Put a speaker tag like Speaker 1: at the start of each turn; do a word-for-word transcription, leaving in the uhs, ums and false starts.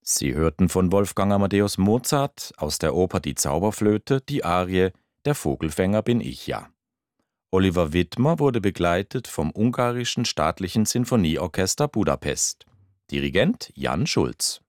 Speaker 1: Sie hörten von Wolfgang Amadeus Mozart aus der Oper Die Zauberflöte die Arie »Der Vogelfänger bin ich ja«. Oliver Widmer wurde begleitet vom Ungarischen Staatlichen Sinfonieorchester Budapest. Dirigent Jan Schulz.